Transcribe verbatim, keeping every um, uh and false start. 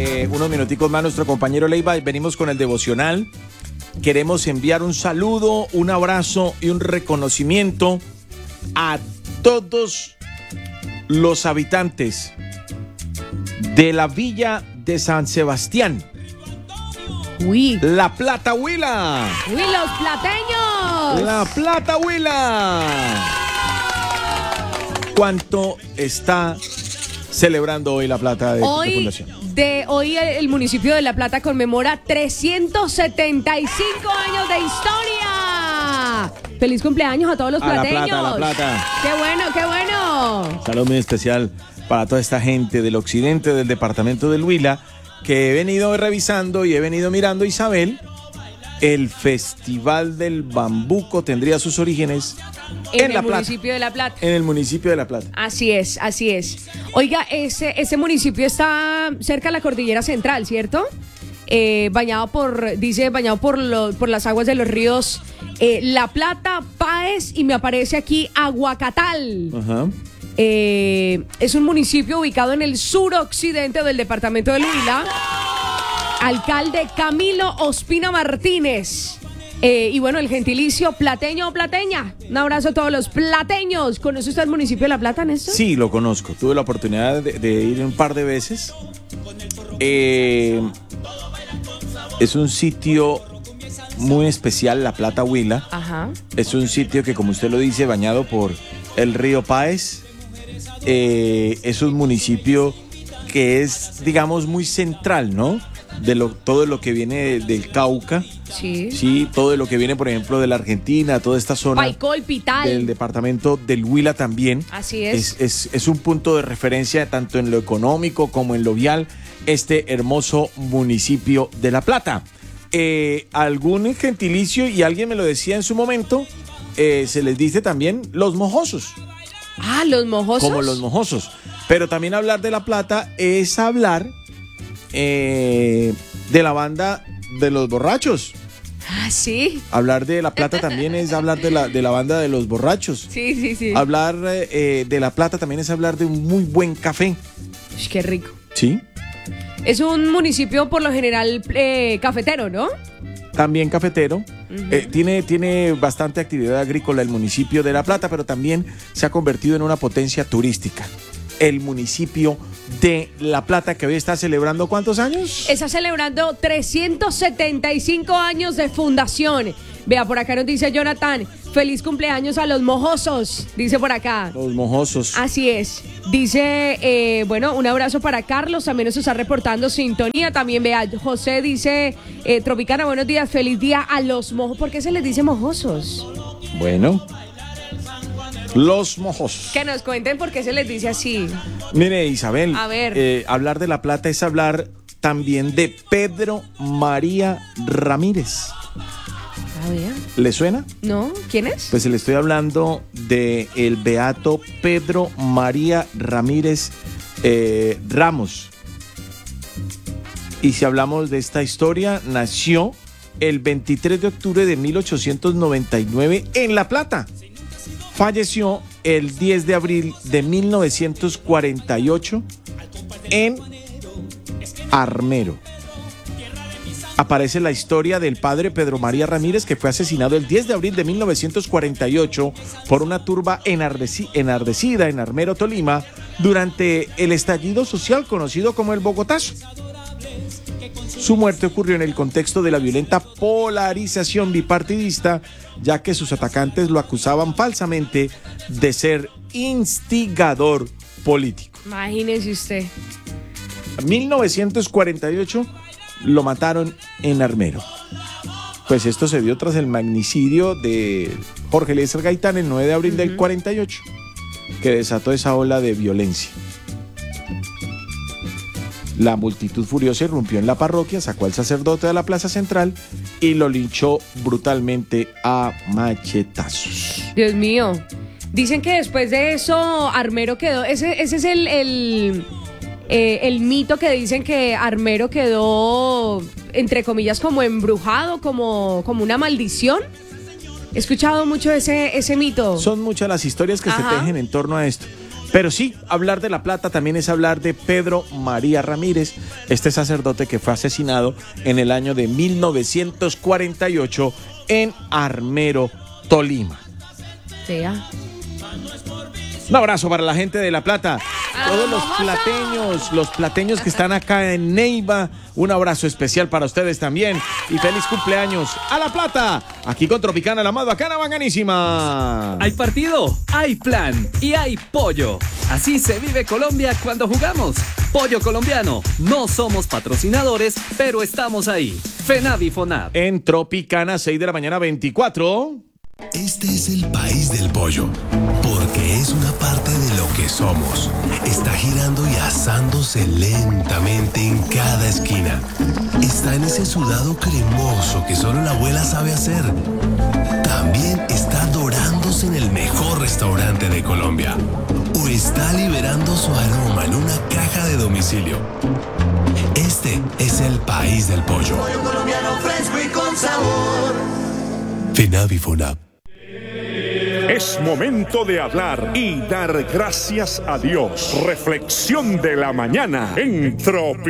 eh, unos minuticos más nuestro compañero Leiva. Venimos con el devocional. Queremos enviar un saludo, un abrazo y un reconocimiento a todos los habitantes de la villa de San Sebastián. Uy. La Plata Huila. Uy, los plateños. La Plata Huila. ¿Cuánto está celebrando hoy La Plata de, hoy, de Fundación? De hoy el municipio de La Plata conmemora trescientos setenta y cinco años de historia. ¡Feliz cumpleaños a todos los a plateños! La Plata, a La Plata. ¡Qué bueno, qué bueno! Saludo muy especial para toda esta gente del occidente del departamento del Huila, que he venido revisando y he venido mirando, Isabel. El Festival del Bambuco tendría sus orígenes en, en el La Plata, municipio de La Plata. En el municipio de La Plata. Así es, así es. Oiga, ese, ese municipio está cerca de la cordillera central, ¿cierto? Eh, bañado por, dice, bañado por, lo, por las aguas de los ríos eh, La Plata, Páez y me aparece aquí Aguacatal. Ajá. Eh, es un municipio ubicado en el suroccidente del departamento del Huila. Alcalde Camilo Ospina Martínez. Eh, y bueno, el gentilicio plateño o plateña. Un abrazo a todos los plateños. ¿Conoce usted el municipio de La Plata, Néstor? Sí, lo conozco. Tuve la oportunidad de, de ir un par de veces. Eh, es un sitio muy especial, La Plata Huila. Ajá. Es un sitio que, como usted lo dice, bañado por el río Páez. Eh, es un municipio que es, digamos, muy central, ¿no? De lo, todo lo que viene de, del Cauca. Sí. Sí, todo lo que viene, por ejemplo, de la Argentina, toda esta zona. Paicol, Pital. Del departamento del Huila también. Así es. Es, es. es un punto de referencia tanto en lo económico como en lo vial, este hermoso municipio de La Plata. Eh, algún gentilicio, y alguien me lo decía en su momento, eh, se les dice también los mojosos. Ah, los mojosos. Como los mojosos. Pero también hablar de La Plata es hablar eh, de la banda de los borrachos. Ah, sí. Hablar de La Plata también es hablar de la, de la banda de los borrachos. Sí, sí, sí. Hablar eh, de La Plata también es hablar de un muy buen café. Uy, qué rico. Sí. Es un municipio por lo general eh, cafetero, ¿no? También cafetero. Uh-huh. eh, tiene, tiene bastante actividad agrícola el municipio de La Plata, pero también se ha convertido en una potencia turística. El municipio de La Plata, que hoy está celebrando ¿cuántos años? Está celebrando trescientos setenta y cinco años de fundación. Vea, por acá nos dice Jonathan, feliz cumpleaños a los mojosos, dice por acá. Los mojosos. Así es. Dice, eh, bueno, un abrazo para Carlos, también nos está reportando sintonía. También vea, José dice, eh, Tropicana, buenos días, feliz día a los mojosos. ¿Por qué se les dice mojosos? Bueno, los mojosos. Que nos cuenten por qué se les dice así. Mire, Isabel, a ver. Eh, hablar de La Plata es hablar también de Pedro María Ramírez. Ah, bien. ¿Le suena? No, ¿quién es? Pues le estoy hablando de el beato Pedro María Ramírez eh, Ramos. Y si hablamos de esta historia, nació el veintitrés de octubre de mil ochocientos noventa y nueve en La Plata. Falleció el diez de abril de mil novecientos cuarenta y ocho en Armero. Aparece la historia del padre Pedro María Ramírez, que fue asesinado el diez de abril de mil novecientos cuarenta y ocho por una turba enardeci- enardecida en Armero, Tolima, durante el estallido social conocido como el Bogotazo. Su muerte ocurrió en el contexto de la violenta polarización bipartidista, ya que sus atacantes lo acusaban falsamente de ser instigador político. Imagínese usted. En mil novecientos cuarenta y ocho lo mataron en Armero. Pues esto se dio tras el magnicidio de Jorge Eliezer Gaitán el nueve de abril uh-huh. del cuarenta y ocho, que desató esa ola de violencia. La multitud furiosa irrumpió en la parroquia, sacó al sacerdote de la plaza central y lo linchó brutalmente a machetazos. Dios mío. Dicen que después de eso Armero quedó, ese, ese es el, el, eh, el mito que dicen que Armero quedó, entre comillas, como embrujado, como, como una maldición. He escuchado mucho ese, ese mito. Son muchas las historias que Ajá. se tejen en torno a esto. Pero sí, hablar de La Plata también es hablar de Pedro María Ramírez, este sacerdote que fue asesinado en el año de mil novecientos cuarenta y ocho en Armero, Tolima. Sea. Un abrazo para la gente de La Plata, todos los plateños, los plateños que están acá en Neiva, un abrazo especial para ustedes también y feliz cumpleaños a La Plata, aquí con Tropicana, la más bacana, bacanísima. Hay partido, hay plan y hay pollo. Así se vive Colombia cuando jugamos. Pollo colombiano, no somos patrocinadores, pero estamos ahí. FENAVI FONAP. En Tropicana, seis de la mañana, veinticuatro. Este es el país del pollo, porque es una parte de lo que somos. Está girando y asándose lentamente en cada esquina. Está en ese sudado cremoso que solo la abuela sabe hacer. También está dorándose en el mejor restaurante de Colombia. O está liberando su aroma en una caja de domicilio. Este es el país del pollo. Pollo colombiano fresco y con sabor. FENAVI FONAP. Es momento de hablar y dar gracias a Dios. Reflexión de la mañana en Tropi.